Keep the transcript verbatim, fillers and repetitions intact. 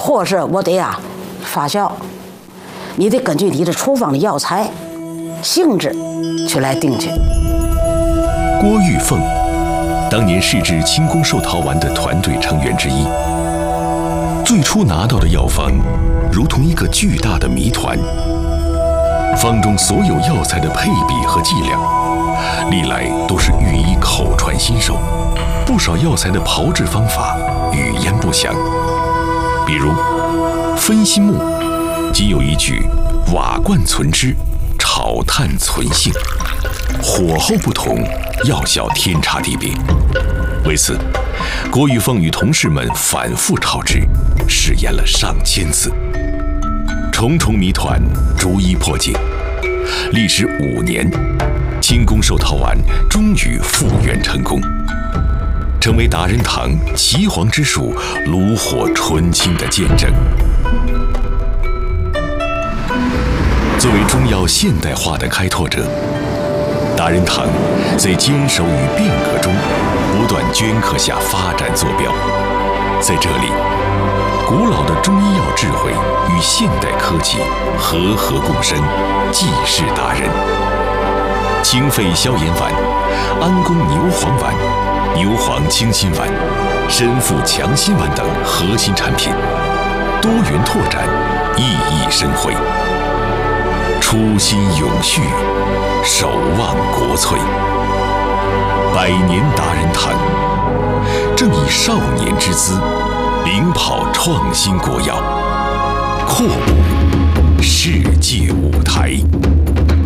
或是我得啊发酵，你得根据你的处方的药材性质去来定去。 郭玉凤，当年试制清宫寿桃丸的团队成员之一。最初拿到的药方，如同一个巨大的谜团，方中所有药材的配比和剂量，历来都是御医口传心授，不少药材的炮制方法语焉不详。比如分心木，仅有一句瓦罐存汁，炒炭存性，火候不同，药效天差地别。为此，郭玉凤与同事们反复炒制，试验了上千次，重重谜团逐一破解。历时五年，清宫寿桃丸终于复原成功，成为达仁堂岐黄之术炉火纯青的见证。作为中药现代化的开拓者，达仁堂在坚守与变革中不断镌刻下发展坐标。在这里，古老的中医药智慧与现代科技和合共生，济世达人。清肺消炎丸、安宫牛黄丸、牛黄清心丸、参附强心丸等核心产品，多元拓展，熠熠生辉。初心永续，守望国粹。百年达人堂，正以少年之姿，领跑创新国药，扩舞世界舞台。